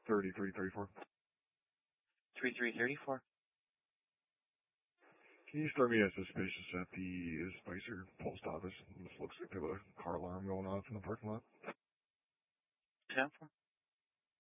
3334. 3334. Can you start me as suspicious at the Spicer post office? This looks like they have a car alarm going off in the parking lot. 10-4.